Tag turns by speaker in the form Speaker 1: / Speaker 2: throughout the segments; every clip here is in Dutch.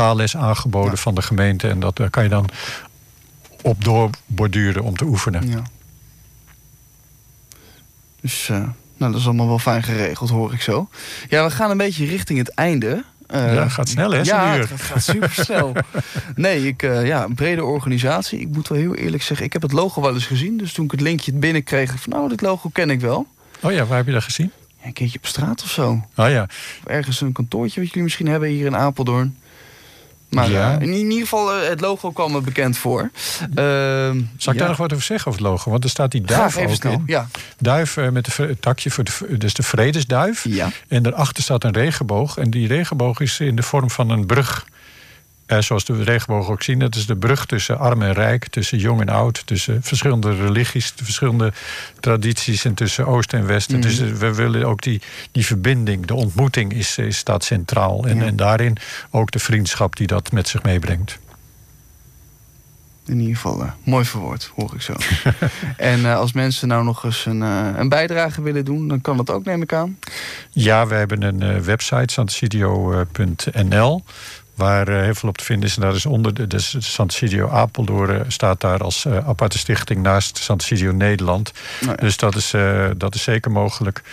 Speaker 1: taalles aangeboden van de gemeente. En daar kan je dan op doorborduren om te oefenen.
Speaker 2: Ja. Dus dat is allemaal wel fijn geregeld, hoor ik zo. Ja, we gaan een beetje richting het einde.
Speaker 1: Het gaat snel, hè?
Speaker 2: Ja, het gaat super snel. Nee, een brede organisatie. Ik moet wel heel eerlijk zeggen, ik heb het logo wel eens gezien. Dus toen ik het linkje binnenkreeg, van dit logo ken ik wel.
Speaker 1: Oh ja, waar heb je dat gezien?
Speaker 2: Ja, een keertje op straat of zo.
Speaker 1: Oh ja.
Speaker 2: Of ergens een kantoortje wat jullie misschien hebben hier in Apeldoorn. Maar in ieder geval, het logo kwam me bekend voor.
Speaker 1: Zal ik daar nog wat over zeggen, over het logo? Want er staat die duif ook
Speaker 2: snel.
Speaker 1: in.
Speaker 2: Ja.
Speaker 1: Duif met het takje, dus de vredesduif.
Speaker 2: Ja.
Speaker 1: En daarachter staat een regenboog. En die regenboog is in de vorm van een brug. Zoals de regenboog ook zien. Dat is de brug tussen arm en rijk, tussen jong en oud, tussen verschillende religies, verschillende tradities en tussen Oost en West. Dus we willen ook die verbinding, de ontmoeting staat centraal. En daarin ook de vriendschap die dat met zich meebrengt.
Speaker 2: In ieder geval mooi verwoord, hoor ik zo. En als mensen nou nog eens een bijdrage willen doen, dan kan dat ook, neem ik aan.
Speaker 1: Ja, we hebben een website, santestudio.nl. Waar heel veel op te vinden is. En daar is onder de Santestudio Apeldoorn staat daar als aparte stichting naast Santestudio Nederland. Oh ja. Dus dat is zeker mogelijk.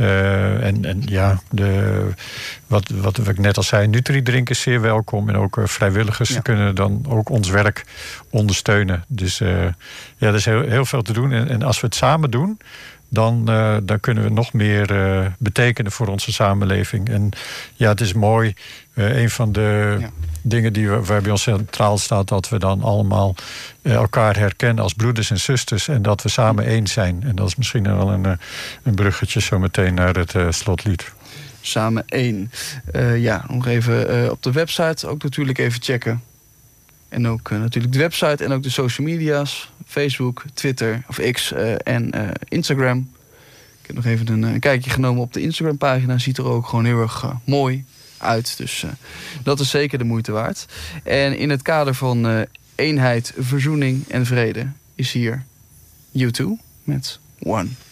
Speaker 1: Wat ik net al zei, Nutri-drink is zeer welkom. En ook vrijwilligers kunnen dan ook ons werk ondersteunen. Dus er is heel veel te doen. En als we het samen doen, dan kunnen we nog meer betekenen voor onze samenleving. En ja, het is mooi. Een van de dingen waar bij ons centraal staat, dat we dan allemaal elkaar herkennen als broeders en zusters. En dat we samen één zijn. En dat is misschien wel een bruggetje zo meteen naar het slotlied.
Speaker 2: Samen één. Nog even op de website ook natuurlijk even checken. En ook natuurlijk de website en ook de social media's. Facebook, Twitter of X en Instagram. Ik heb nog even een kijkje genomen op de Instagram-pagina. Ziet er ook gewoon heel erg mooi uit. Dus dat is zeker de moeite waard. En in het kader van eenheid, verzoening en vrede is hier U2 met One.